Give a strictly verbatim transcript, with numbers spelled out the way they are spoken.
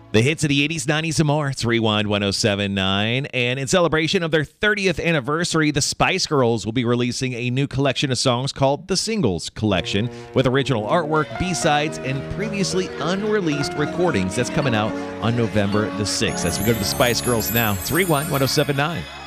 The hits of the eighties, nineties, and more. It's Rewind one oh seven point nine. And in celebration of their thirtieth anniversary, the Spice Girls will be releasing a new collection of songs called the Singles Collection with original artwork, B-sides, and previously unreleased recordings. That's coming out on November the sixth. As we go to the Spice Girls now, it's Rewind one oh seven point nine.